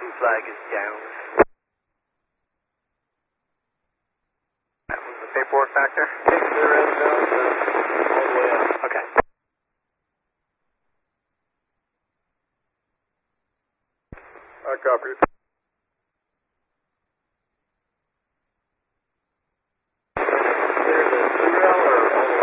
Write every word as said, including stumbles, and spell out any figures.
flag is down. That was the paperwork factor? Six zero down, uh, all the way up. Okay. I copy.